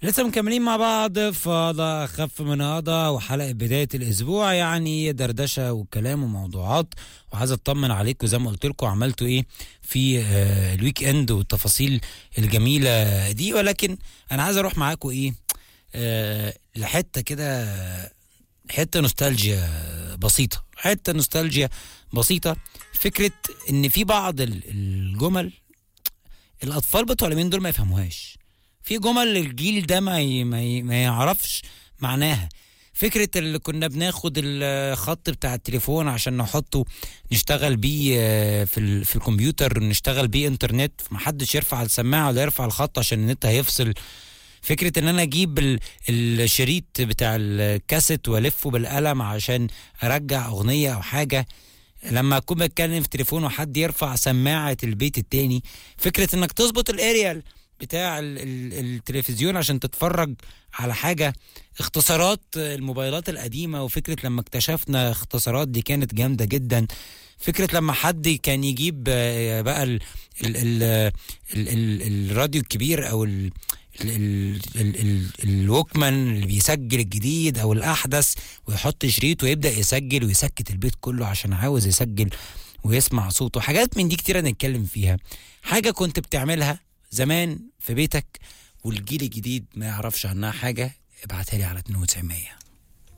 لسه مكملين مع بعض فضا أخف من هذا، وحلقة بداية الأسبوع يعني دردشة وكلام وموضوعات، وعايز أطمن عليكم زي ما قلت لكم عملتوا إيه في الويك إند والتفاصيل الجميلة دي. ولكن أنا عايز أروح معاكم إيه لحتة كده، حتة نوستالجيا بسيطة، حتة نوستالجيا بسيطة. فكرة إن في بعض الجمل الأطفال بتوع اليومين دول ما يفهموهاش، في جمل الجيل ده ما يعرفش معناها. فكرة اللي كنا بناخد الخط بتاع التليفون عشان نحطه نشتغل بيه في الكمبيوتر، نشتغل بيه انترنت، محدش يرفع السماعة ولا يرفع الخط عشان النت هيفصل. فكرة ان انا اجيب الشريط بتاع الكاسيت والفه بالقلم عشان ارجع اغنية او حاجة، لما اكون بتكلم في تليفون وحد يرفع سماعة البيت التاني. فكرة انك تظبط الاريال بتاع التلفزيون عشان تتفرج على حاجة، اختصارات الموبايلات القديمة، وفكرة لما اكتشفنا اختصارات دي كانت جامدة جدا. فكرة لما حد كان يجيب بقى الراديو الكبير او الوكمان اللي بيسجل الجديد او الاحدث ويحط شريط ويبدأ يسجل ويسكت البيت كله عشان عاوز يسجل ويسمع صوته. حاجات من دي كتيرة نتكلم فيها. حاجة كنت بتعملها زمان في بيتك والجيل الجديد ما يعرفش عنها حاجة، ابعتها لي على 9200.